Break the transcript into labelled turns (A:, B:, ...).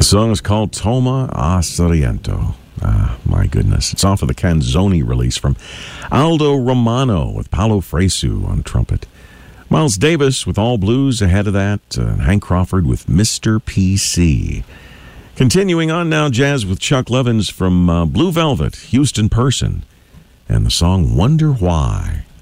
A: song is called Toma a Sorrento. Ah, my goodness. It's off of the Canzoni release from Aldo Romano with Paolo Fresu on trumpet. Miles Davis with All Blues ahead of that. Hank Crawford with Mr. PC. Continuing on now, jazz with Chuck Levins from Blue Velvet, Houston Person, and the song Wonder Why.